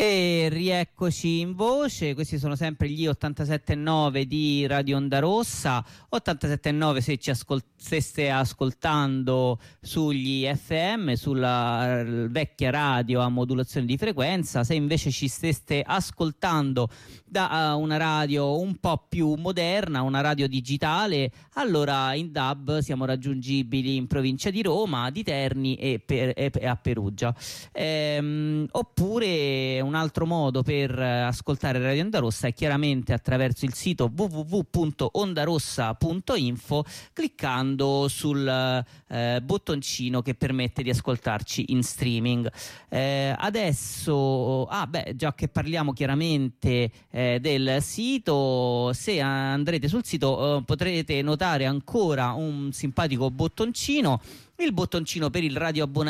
E rieccoci in voce, questi sono sempre gli 87.9 di Radio Onda Rossa, 87.9 se ci stesse ascoltando sugli FM, sulla vecchia radio a modulazione di frequenza, se invece ci steste ascoltando da una radio un po' più moderna, una radio digitale, allora in DAB siamo raggiungibili in provincia di Roma, di Terni e a Perugia. Oppure un altro modo per ascoltare Radio Onda Rossa è chiaramente attraverso il sito www.ondarossa.info, cliccando sul bottoncino che permette di ascoltarci in streaming. Adesso, già che parliamo chiaramente del sito, se andrete sul sito potrete notare ancora un simpatico bottoncino, il bottoncino per il radioabbonamento